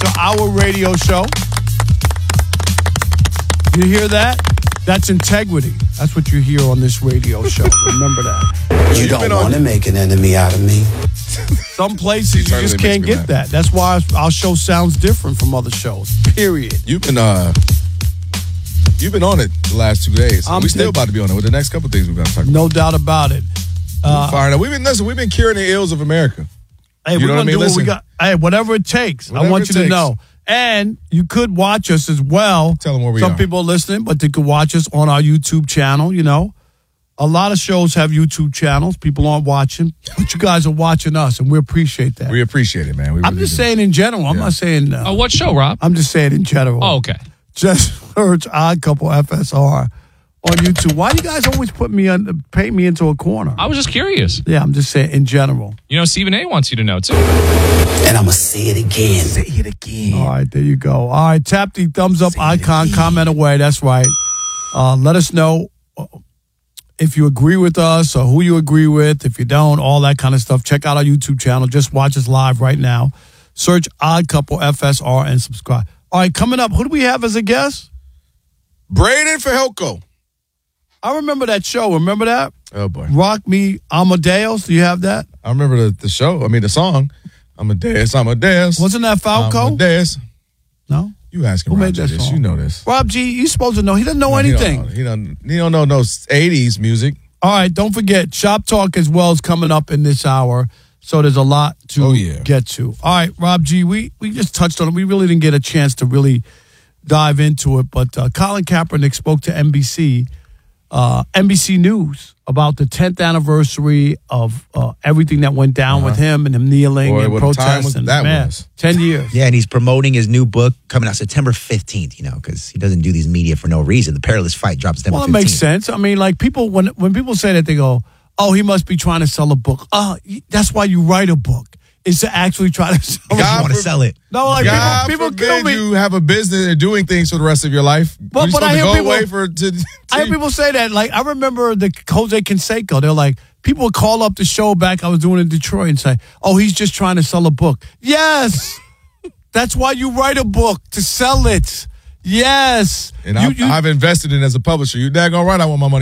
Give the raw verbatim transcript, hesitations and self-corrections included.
to our radio show. You hear that? That's integrity. That's what you hear on this radio show. Remember that. You don't want to make an enemy out of me. Some places you just can't get that. That's why our show sounds different from other shows. Period. You've been uh, you've been on it the last two days. I'm we still th- about to be on it with the next couple things we're going to talk about. No doubt about it. Uh, Firing up. We've been listen. We've been curing the ills of America. Hey, you we're know gonna what I mean? do Listen, what we got. Hey, whatever it takes. Whatever I want it you to takes. know. And you could watch us as well. Tell them where we Some are. people are listening, but they could watch us on our YouTube channel. You know, a lot of shows have YouTube channels. People aren't watching, but you guys are watching us, and we appreciate that. We appreciate it, man. We I'm really just do. saying in general. I'm Yeah. not saying. Uh, Oh, what show, Rob? I'm just saying in general. Oh, okay. Just search Odd Couple F S R on YouTube. Why do you guys always put me on, paint me into a corner? I was just curious. Yeah, I'm just saying in general. You know, Stephen A. wants you to know, too. And I'm going to say it again. Say it again. All right, there you go. All right, tap the thumbs up icon, comment away. That's right. Uh, let us know if you agree with us or who you agree with. If you don't, all that kind of stuff. Check out our YouTube channel. Just watch us live right now. Search Odd Couple F S R and subscribe. All right, coming up, who do we have as a guest? Braden Fajelko. I remember that show. Remember that? Oh, boy. Rock Me Amadeus. Do you have that? I remember the, the show. I mean, the song. Amadeus, Amadeus. Wasn't that Falco? Amadeus. No? You asking Who Rob made G that this. song? You know this. Rob G, you supposed to know. He doesn't know No, anything. He don't, know. he don't He don't know no eighties music. All right, don't forget, Shop Talk as well is coming up in this hour. So there's a lot to Oh, yeah. get to. All right, Rob G, we, we just touched on it. We really didn't get a chance to really dive into it. But uh, Colin Kaepernick spoke to N B C, uh, N B C News about the tenth anniversary of uh, everything that went down Uh-huh. with him and him kneeling Boy, and what a time protests. was- And that man, was. ten years. Yeah, and he's promoting his new book coming out September fifteenth, you know, because he doesn't do these media for no reason. The Perilous Fight drops September Well, it fifteenth. makes sense. I mean, like people, when when people say that, they go, "Oh, he must be trying to sell a book." Oh, that's why you write a book, is to actually try to sell. You a want book. to sell it. No, like God people, people kill forbid me. you have a business and doing things for the rest of your life. But- You're but supposed I to hear go people- away for to, to I hear people say that. Like I remember the Jose Canseco. They're like, people would call up the show back I was doing in Detroit and say, "Oh, he's just trying to sell a book." Yes, that's why you write a book, to sell it. Yes, and you, I've, you, I've invested in it as a publisher. You daggone right, I want my money